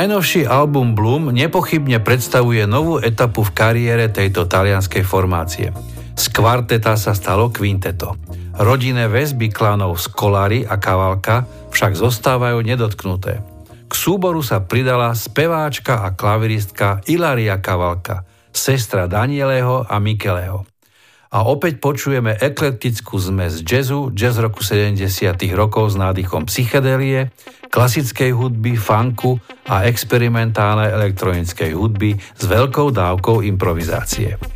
Najnovší album Bloom nepochybne predstavuje novú etapu v kariére tejto talianskej formácie. Z kvarteta sa stalo kvinteto. Rodinné väzby klanov Scolari a Cavalca však zostávajú nedotknuté. K súboru sa pridala speváčka a klaviristka Ilaria Cavalca, sestra Danieleho a Micheleho. A opäť počujeme eklektickú zmes jazzu, jazz roku 70. rokov s nádychom psychedelie, klasickej hudby, funku a experimentálnej elektronickej hudby s veľkou dávkou improvizácie.